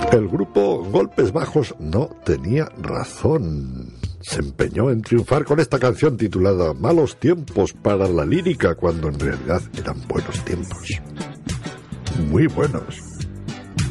El grupo Golpes Bajos no tenía razón. Se empeñó en triunfar con esta canción titulada Malos tiempos para la lírica, cuando en realidad eran buenos tiempos. Muy buenos.